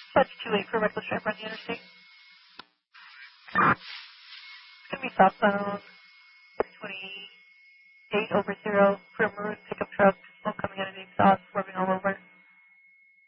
Touch 28 for reckless driver on the interstate. It's going to be southbound 628 over 0 for a maroon pickup truck